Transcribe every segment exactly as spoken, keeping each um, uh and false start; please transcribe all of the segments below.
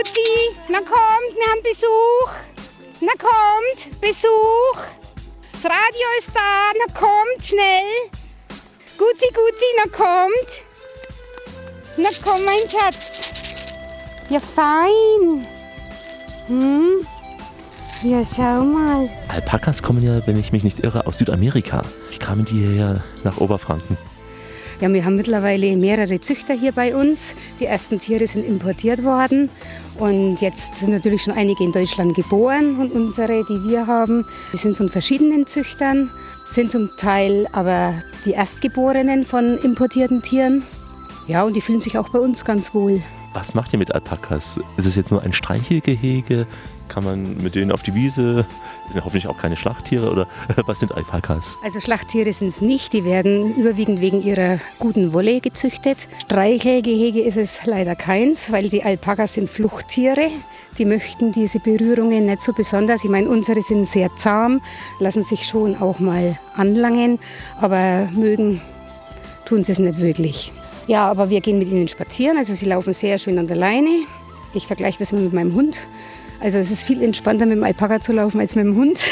Grüezi, na kommt, wir haben Besuch. Na kommt, Besuch. Das Radio ist da, na kommt, schnell. Guzi, Guzi, na kommt. Na komm, mein Schatz. Ja, fein. Hm. Ja, schau mal. Alpakas kommen ja, wenn ich mich nicht irre, aus Südamerika. Wie kamen die hierher nach Oberfranken? Ja, wir haben mittlerweile mehrere Züchter hier bei uns. Die ersten Tiere sind importiert worden und jetzt sind natürlich schon einige in Deutschland geboren. Und unsere, die wir haben, die sind von verschiedenen Züchtern, sind zum Teil aber die Erstgeborenen von importierten Tieren. Ja, und die fühlen sich auch bei uns ganz wohl. Was macht ihr mit Alpakas? Ist es jetzt nur ein Streichelgehege? Kann man mit denen auf die Wiese? Das sind hoffentlich auch keine Schlachttiere oder was sind Alpakas? Also Schlachttiere sind es nicht, die werden überwiegend wegen ihrer guten Wolle gezüchtet. Streichelgehege ist es leider keins, weil die Alpakas sind Fluchttiere. Die möchten diese Berührungen nicht so besonders. Ich meine, unsere sind sehr zahm, lassen sich schon auch mal anlangen, aber mögen tun sie es nicht wirklich. Ja, aber wir gehen mit ihnen spazieren, also sie laufen sehr schön an der Leine. Ich vergleiche das immer mit meinem Hund. Also es ist viel entspannter mit dem Alpaka zu laufen als mit dem Hund.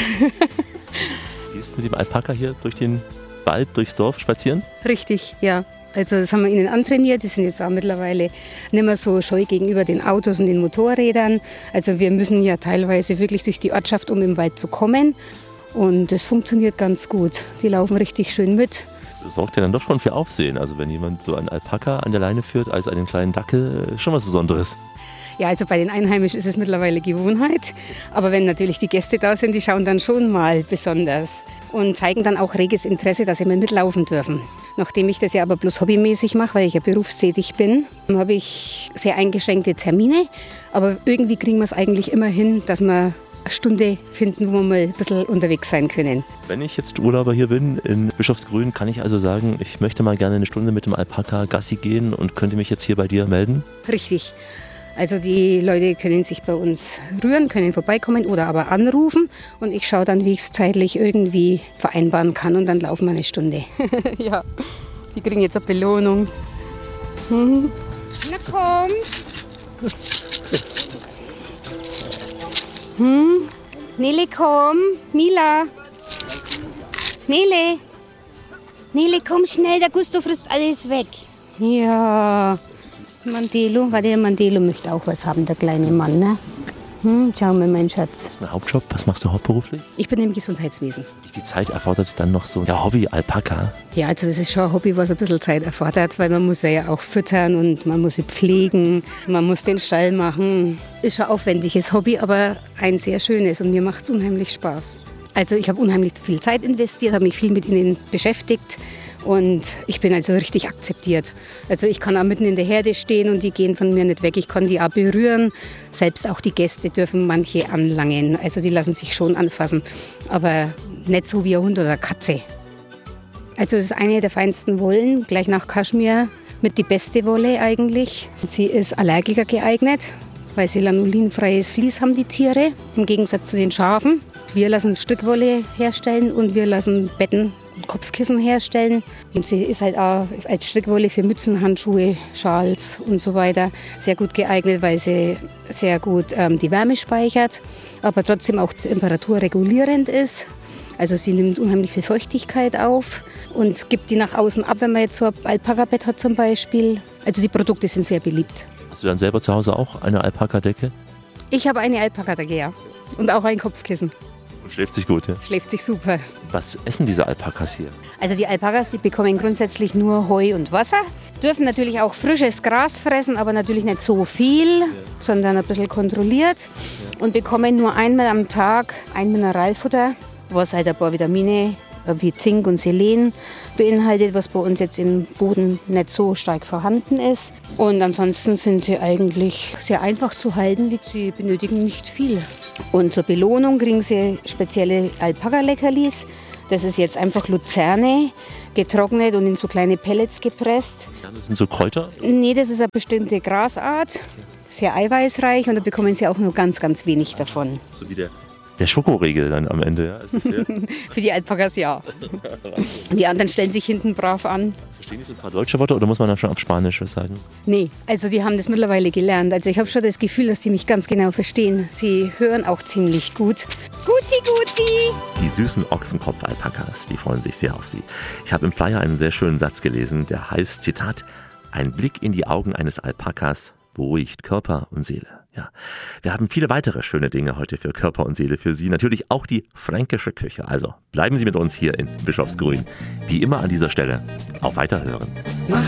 Gehst du mit dem Alpaka hier durch den Wald, durchs Dorf spazieren? Richtig, ja. Also das haben wir ihnen antrainiert. Die sind jetzt auch mittlerweile nicht mehr so scheu gegenüber den Autos und den Motorrädern. Also wir müssen ja teilweise wirklich durch die Ortschaft, um im Wald zu kommen. Und das funktioniert ganz gut. Die laufen richtig schön mit. Das sorgt ja dann doch schon für Aufsehen. Also wenn jemand so einen Alpaka an der Leine führt als einen kleinen Dackel, schon was Besonderes. Ja, also bei den Einheimischen ist es mittlerweile Gewohnheit. Aber wenn natürlich die Gäste da sind, die schauen dann schon mal besonders und zeigen dann auch reges Interesse, dass sie mal mitlaufen dürfen. Nachdem ich das ja aber bloß hobbymäßig mache, weil ich ja berufstätig bin, habe ich sehr eingeschränkte Termine. Aber irgendwie kriegen wir es eigentlich immer hin, dass wir eine Stunde finden, wo wir mal ein bisschen unterwegs sein können. Wenn ich jetzt Urlauber hier bin in Bischofsgrün, kann ich also sagen, ich möchte mal gerne eine Stunde mit dem Alpaka Gassi gehen und könnte mich jetzt hier bei dir melden? Richtig. Also die Leute können sich bei uns rühren, können vorbeikommen oder aber anrufen und ich schaue dann, wie ich es zeitlich irgendwie vereinbaren kann und dann laufen wir eine Stunde. Ja, die kriegen jetzt eine Belohnung. Hm. Na komm! Hm. Nele, komm! Mila! Nele! Nele, komm schnell, der Gusto frisst alles weg. Ja... Mandelo, warte, Mandelo möchte auch was haben, der kleine Mann, ne? Hm, schau mal, mein Schatz. Das ist ein Hauptjob. Was machst du hauptberuflich? Ich bin im Gesundheitswesen. Die Zeit erfordert dann noch so ja, Hobby Alpaka. Ja, also das ist schon ein Hobby, was ein bisschen Zeit erfordert, weil man muss ja auch füttern und man muss sie pflegen, man muss den Stall machen. Ist schon ein aufwendiges Hobby, aber ein sehr schönes und mir macht es unheimlich Spaß. Also ich habe unheimlich viel Zeit investiert, habe mich viel mit ihnen beschäftigt. Und ich bin also richtig akzeptiert. Also ich kann auch mitten in der Herde stehen und die gehen von mir nicht weg. Ich kann die auch berühren. Selbst auch die Gäste dürfen manche anlangen. Also die lassen sich schon anfassen. Aber nicht so wie ein Hund oder eine Katze. Also es ist eine der feinsten Wollen, gleich nach Kaschmir. Mit die beste Wolle eigentlich. Sie ist Allergiker geeignet, weil sie lanolinfreies Vlies haben, die Tiere. Im Gegensatz zu den Schafen. Wir lassen Strickwolle herstellen und wir lassen Betten Kopfkissen herstellen. Und sie ist halt auch als Strickwolle für Mützen, Handschuhe, Schals und so weiter sehr gut geeignet, weil sie sehr gut ähm, die Wärme speichert, aber trotzdem auch temperaturregulierend ist. Also sie nimmt unheimlich viel Feuchtigkeit auf und gibt die nach außen ab, wenn man jetzt so ein Alpaka-Bett hat zum Beispiel. Also die Produkte sind sehr beliebt. Hast du dann selber zu Hause auch eine Alpaka-Decke? Ich habe eine Alpaka-Decke, ja. Und auch ein Kopfkissen. Schläft sich gut, ja? Schläft sich super. Was essen diese Alpakas hier? Also die Alpakas, die bekommen grundsätzlich nur Heu und Wasser. Dürfen natürlich auch frisches Gras fressen, aber natürlich nicht so viel, ja. sondern ein bisschen kontrolliert. Ja. Und bekommen nur einmal am Tag ein Mineralfutter, was halt ein paar Vitamine wie Zink und Selen beinhaltet, was bei uns jetzt im Boden nicht so stark vorhanden ist. Und ansonsten sind sie eigentlich sehr einfach zu halten, sie benötigen nicht viel. Und zur Belohnung kriegen sie spezielle Alpaka-Leckerlis. Das ist jetzt einfach Luzerne, getrocknet und in so kleine Pellets gepresst. Das sind so Kräuter? Nee, das ist eine bestimmte Grasart, sehr eiweißreich und da bekommen sie auch nur ganz, ganz wenig davon. So wie der, der Schokoriegel dann am Ende, ja? Ist das ja? Für die Alpakas ja. Und die anderen stellen sich hinten brav an. Verstehen die so ein paar deutsche Worte oder muss man dann schon auf Spanisch was sagen? Nee, also die haben das mittlerweile gelernt. Also ich habe schon das Gefühl, dass sie mich ganz genau verstehen. Sie hören auch ziemlich gut. Guti, guti! Die süßen Ochsenkopf-Alpakas, die freuen sich sehr auf sie. Ich habe im Flyer einen sehr schönen Satz gelesen, der heißt, Zitat, ein Blick in die Augen eines Alpakas beruhigt Körper und Seele. Ja, wir haben viele weitere schöne Dinge heute für Körper und Seele für Sie. Natürlich auch die fränkische Küche. Also bleiben Sie mit uns hier in Bischofsgrün. Wie immer an dieser Stelle auf Weiterhören. Mach